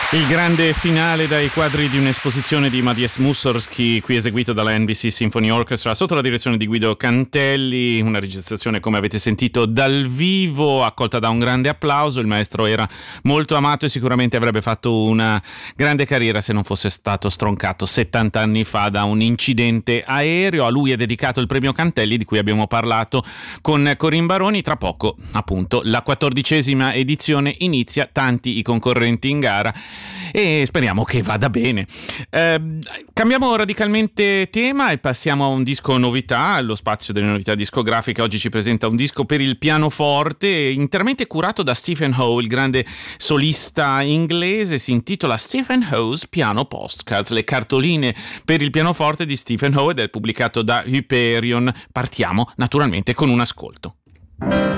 Il grande finale dai quadri di un'esposizione di Mathias Mussorgsky, qui eseguito dalla NBC Symphony Orchestra sotto la direzione di Guido Cantelli, una registrazione come avete sentito dal vivo, accolta da un grande applauso. Il maestro era molto amato e sicuramente avrebbe fatto una grande carriera se non fosse stato stroncato 70 anni fa da un incidente aereo. A lui è dedicato il premio Cantelli di cui abbiamo parlato con Corinne Baroni. Tra poco appunto la 14ª edizione inizia, tanti i concorrenti in gara e speriamo che vada bene. Cambiamo radicalmente tema e passiamo a un disco novità, lo spazio delle novità discografiche. Oggi ci presenta un disco per il pianoforte interamente curato da Stephen Howe, il grande solista inglese. Si intitola Stephen Howe's Piano Postcards, le cartoline per il pianoforte di Stephen Howe, ed è pubblicato da Hyperion. Partiamo naturalmente con un ascolto.